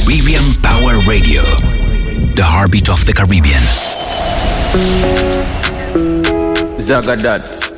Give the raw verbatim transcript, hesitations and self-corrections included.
Caribbean Power Radio, the heartbeat of the Caribbean. Zagadat.